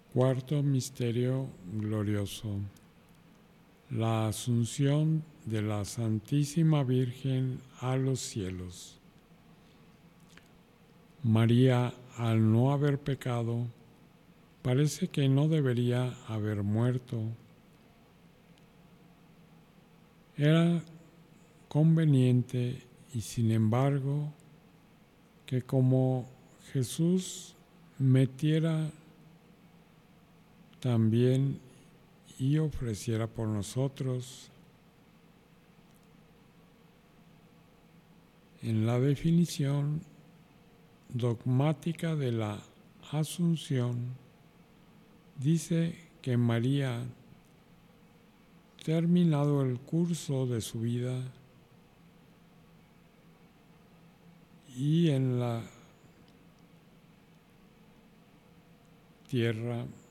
Cuarto misterio glorioso: la asunción de la Santísima Virgen a los cielos. María, al no haber pecado, parece que no debería haber muerto. Era conveniente y sin embargo que como Jesús metiera también y ofreciera por nosotros. En la definición dogmática de la Asunción dice que María, terminado el curso de su vida y en la tierra,